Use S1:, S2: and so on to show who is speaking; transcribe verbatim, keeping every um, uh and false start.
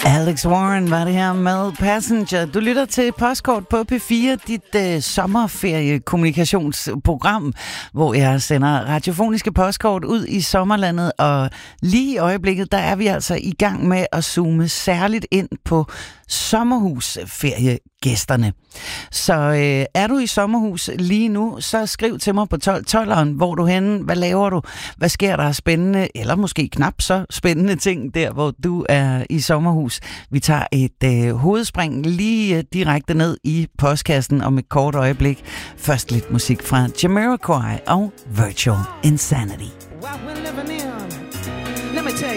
S1: Alex Warren var det her med Passenger. Du lytter til Postkort på P fire, dit øh, sommerferiekommunikationsprogram, hvor jeg sender radiofoniske postkort ud i sommerlandet, og lige i øjeblikket, der er vi altså i gang med at zoome særligt ind på sommerhusferiegæsterne. Så øh, er du i sommerhus lige nu, så skriv til mig på tolv tolveren, hvor du henne, hvad laver du, hvad sker der spændende, eller måske knap så spændende ting der, hvor du er i sommerhus. Vi tager et øh, hovedspring lige øh, direkte ned i postkassen om et kort øjeblik. Først lidt musik fra Jamiroquai og Virtual Insanity.
S2: What we're living in, let me tell